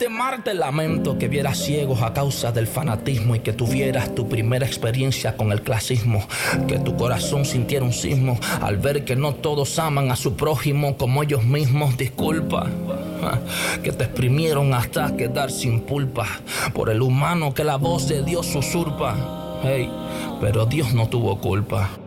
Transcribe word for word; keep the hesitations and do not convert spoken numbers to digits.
De Marte lamento que vieras ciegos a causa del fanatismo y que tuvieras tu primera experiencia con el clasismo, que tu corazón sintiera un sismo al ver que no todos aman a su prójimo como ellos mismos. Disculpa, que te exprimieron hasta quedar sin pulpa por el humano que la voz de Dios usurpa. Hey, pero Dios no tuvo culpa.